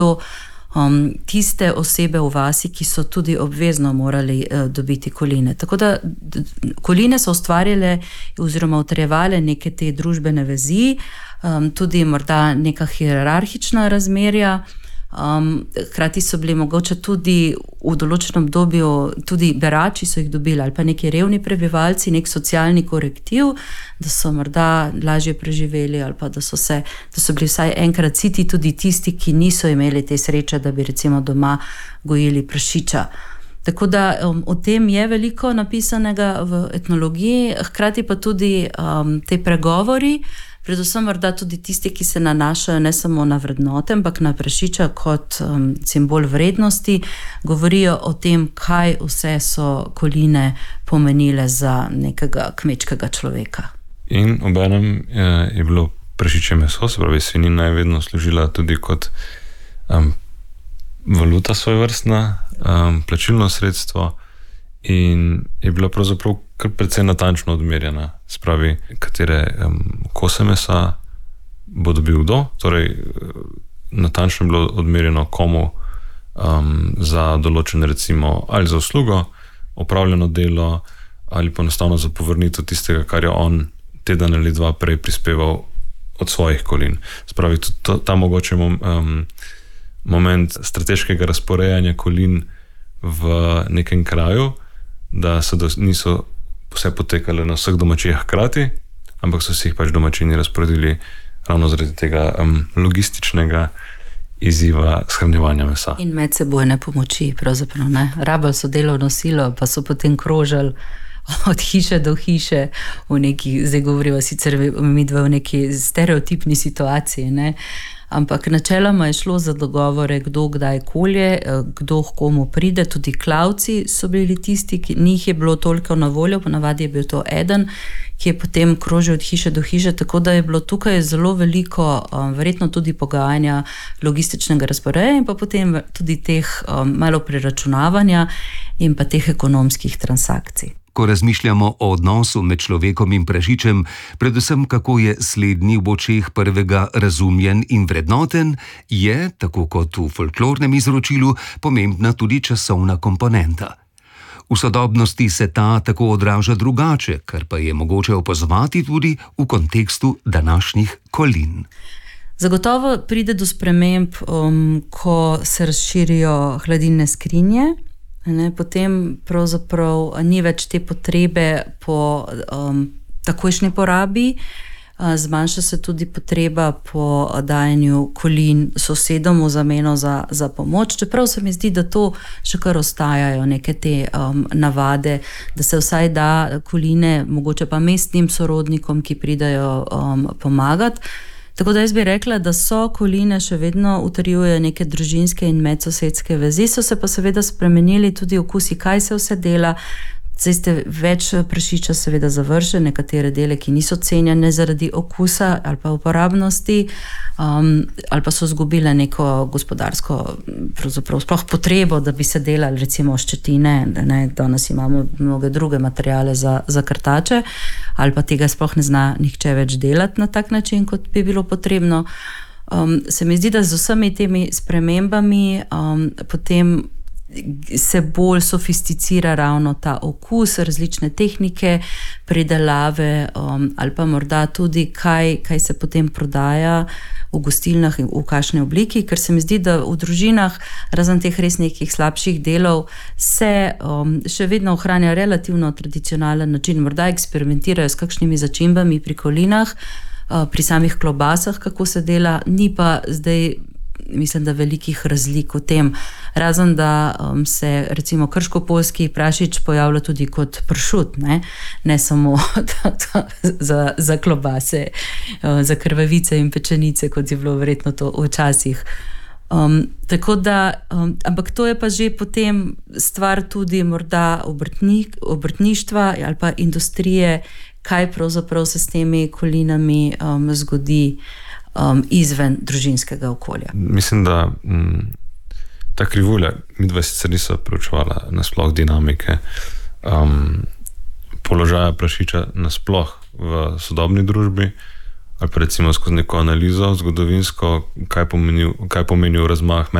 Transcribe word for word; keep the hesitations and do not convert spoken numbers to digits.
Um, tiste osebe v vasi, ki so tudi obvezno morali uh, dobiti koline. Tako da d- koline so ustvarjale oziroma utrjevale neke te družbene vezi, um, tudi morda neka hierarhična razmerja. Um, hkrati so bili mogoče tudi v določenem obdobju tudi berači so jih dobili ali pa neki revni prebivalci, nek socialni korektiv, da so morda lažje preživeli ali pa da so, se, da so bili vsaj enkrat siti tudi tisti, ki niso imeli te sreče, da bi recimo doma gojili prašiča. Tako da um, o tem je veliko napisanega v etnologiji, hkrati pa tudi um, te pregovori, predvsem morda tudi tisti, ki se nanašajo ne samo na vrednote, ampak na prašiča kot um, simbol vrednosti, govorijo o tem, kaj vse so koline pomenile za nekega kmečkega človeka. In obenem je, je bilo prašiče meso, se pravi, svinjina je vedno služila tudi kot um, valuta svojevrstna, um, plačilno sredstvo in je bila pravzaprav kar precej natančno odmerjena, spravi, katere um, kose mesa bo dobil kdo, torej natančno je bilo odmerjeno komu um, za določen recimo ali za uslugo, opravljeno delo ali pa enostavno za povrnitev tistega, kar je on teden ali dva prej prispeval od svojih kolin. Spravi, tudi ta mogoče um, moment strateškega razporejanja kolin v nekem kraju, da se do, niso vse potekale na vseh domačijah hkrati, ampak so si jih pač domačini razporedili ravno zaradi tega um, logističnega izziva shranjevanja mesa. In medsebojne pomoči, pravzaprav ne. Rabili so delovno silo, pa so potem krožili od hiše do hiše v neki, zdaj govorijo sicer midva v neki stereotipni situaciji, ne. Ampak načeloma je šlo za dogovore, kdo kdaj kolje, kdo k komu pride, tudi klavci so bili tisti, ki njih je bilo toliko na voljo, ponavadi je bil to eden, ki je potem krožil od hiše do hiše, tako da je bilo tukaj zelo veliko, um, verjetno tudi pogajanja logističnega razporejanja in pa potem tudi teh um, malo preračunavanja in pa teh ekonomskih transakcij. Ko razmišljamo o odnosu med človekom in prašičem, predvsem kako je slednji v očeh prvega razumljen in vrednoten, je, tako kot v folklornem izročilu, pomembna tudi časovna komponenta. V sodobnosti se ta tako odraža drugače, kar pa je mogoče opazovati tudi v kontekstu današnjih kolin. Zagotovo pride do sprememb, um, ko se razširijo hladilne skrinje. Ne, potem pravzaprav ni več te potrebe po um, takojšnji porabi, uh, zmanjša se tudi potreba po dajanju kolin sosedom v zameno za, za pomoč, čeprav se mi zdi, da to še kar ostajajo neke te um, navade, da se vsaj da koline mogoče pa mestnim sorodnikom, ki pridajo um, pomagati. Tako da jaz bi rekla, da so koline še vedno utrjujejo neke družinske in medsosedske vezi, so se pa seveda spremenili tudi okusi, kaj se vse dela. Zdaj ste več prašiča seveda završili, nekatere dele, ki niso cenjene zaradi okusa ali pa uporabnosti, um, ali pa so izgubile neko gospodarsko pravzaprav sploh potrebo, da bi se delali recimo ščetine, da ne, danes imamo mnoge druge materiale za, za krtače, ali pa tega sploh ne zna nihče več delati na tak način, kot bi bilo potrebno. Um, se mi zdi, da z vsemi temi spremembami um, potem se bolj sofisticira ravno ta okus, različne tehnike pridelave um, ali pa morda tudi kaj, kaj se potem prodaja v gostilnah in v kakšni obliki, ker se mi zdi, da v družinah razen teh res nekih slabših delov se um, še vedno ohranja relativno tradicionalen način, morda eksperimentirajo s kakšnimi začimbami pri kolinah, uh, pri samih klobasah, kako se dela, ni pa zdaj mislim, da velikih razlik v tem. Razen, da um, se recimo krško-poljski prašič pojavlja tudi kot pršut, ne, ne samo to, to, za, za klobase, uh, za krvavice in pečenice, kot je bilo verjetno to včasih. Um, tako da, um, ampak to je pa že potem stvar tudi morda obrtnik, obrtništva ali pa industrije, kaj pravzaprav se s temi kolinami um, zgodi Um, izven družinskega okolja. Mislim, da m, ta krivulja, midva sicer niso preučevala nasploh dinamike um, položaja prašiča nasploh v sodobni družbi, ali pa recimo skozi neko analizo zgodovinsko, kaj pomeni, kaj pomeni razmah